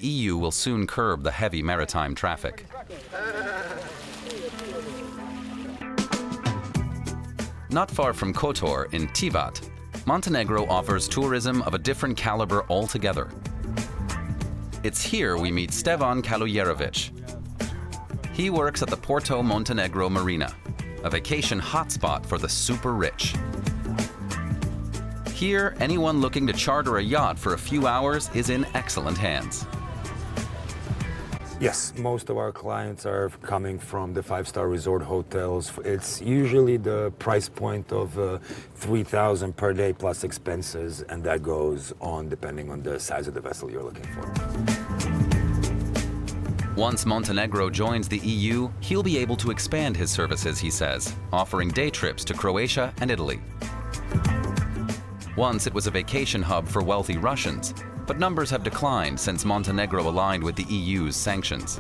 EU will soon curb the heavy maritime traffic. Not far from Kotor in Tivat, Montenegro offers tourism of a different caliber altogether. It's here we meet Stevan Kalujerovic. He works at the Porto Montenegro Marina, a vacation hotspot for the super rich. Here, anyone looking to charter a yacht for a few hours is in excellent hands. Yes, most of our clients are coming from the five-star resort hotels. It's usually the price point of 3,000 per day plus expenses, and that goes on depending on the size of the vessel you're looking for. Once Montenegro joins the EU, he'll be able to expand his services, he says, offering day trips to Croatia and Italy. Once it was a vacation hub for wealthy Russians, but numbers have declined since Montenegro aligned with the EU's sanctions.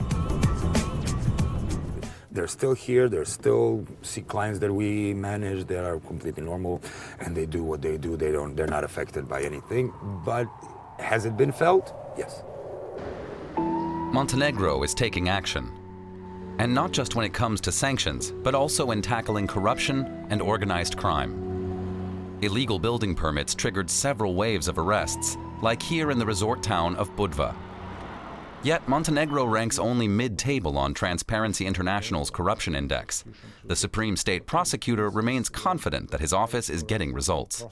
They're still here, there's still clients that we manage that are completely normal, and they do what they do. They're not affected by anything. But has it been felt? Yes. Montenegro is taking action. And not just when it comes to sanctions, but also in tackling corruption and organized crime. Illegal building permits triggered several waves of arrests, like here in the resort town of Budva. Yet Montenegro ranks only mid-table on Transparency International's corruption index. The Supreme State Prosecutor remains confident that his office is getting results.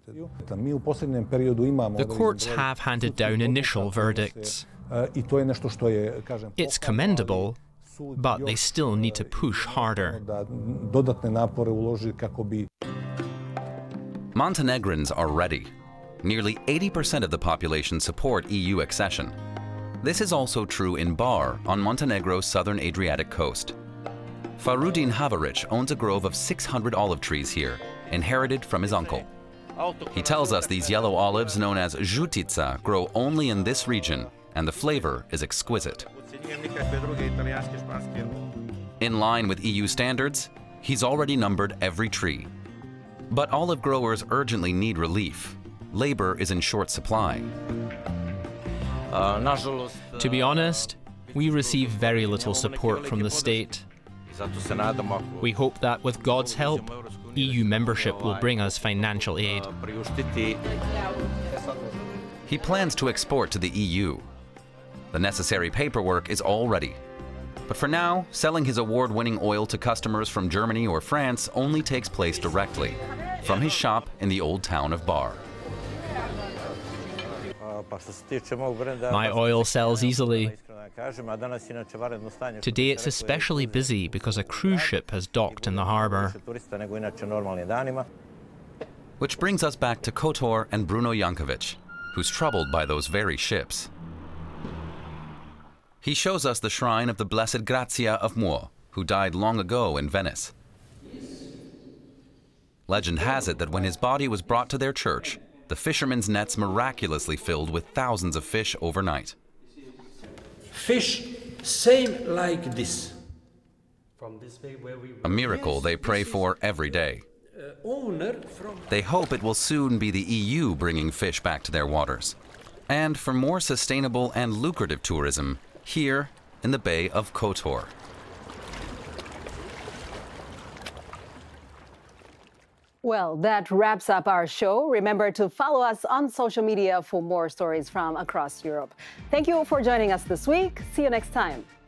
The courts have handed down initial verdicts. It's commendable, but they still need to push harder. Montenegrins are ready. Nearly 80% of the population support EU accession. This is also true in Bar, on Montenegro's southern Adriatic coast. Farudin Havaric owns a grove of 600 olive trees here, inherited from his uncle. He tells us these yellow olives, known as žutica, grow only in this region, and the flavor is exquisite. In line with EU standards, he's already numbered every tree. But olive growers urgently need relief. Labor is in short supply. To be honest, we receive very little support from the state. We hope that with God's help, EU membership will bring us financial aid. He plans to export to the EU. The necessary paperwork is all ready. But for now, selling his award-winning oil to customers from Germany or France only takes place directly, from his shop in the old town of Bar. My oil sells easily. Today it's especially busy because a cruise ship has docked in the harbour. Which brings us back to Kotor and Bruno Jankovic, who's troubled by those very ships. He shows us the shrine of the Blessed Grazia of Mur, who died long ago in Venice. Legend has it that when his body was brought to their church, the fishermen's nets miraculously filled with thousands of fish overnight. Fish, same like this. A miracle they pray for every day. They hope it will soon be the EU bringing fish back to their waters. And for more sustainable and lucrative tourism, here in the Bay of Kotor. Well, that wraps up our show. Remember to follow us on social media for more stories from across Europe. Thank you for joining us this week. See you next time.